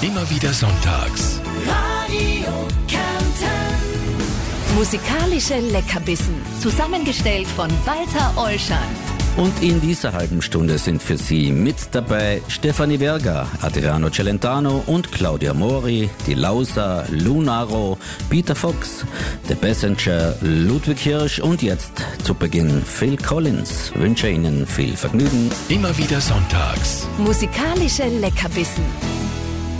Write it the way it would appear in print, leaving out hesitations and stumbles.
Immer wieder sonntags. Radio Kärnten. Musikalische Leckerbissen, zusammengestellt von Walter Ollschan. Und in dieser halben Stunde sind für Sie mit dabei Stefanie Verga, Adriano Celentano und Claudia Mori, die Lausa, Lunaro, Peter Fox, The Passenger, Ludwig Hirsch und jetzt zu Beginn Phil Collins. Wünsche Ihnen viel Vergnügen. Immer wieder sonntags. Musikalische Leckerbissen.